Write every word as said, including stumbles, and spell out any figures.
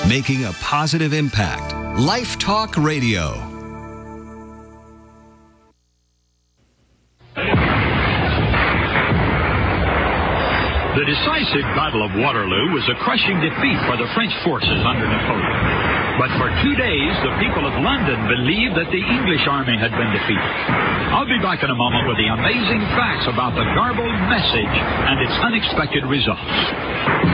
making a positive impact. Life Talk Radio. The decisive Battle of Waterloo was a crushing defeat for the French forces under Napoleon. But for two days, the people of London believed that the English army had been defeated. I'll be back in a moment with the amazing facts about the garbled message and its unexpected results.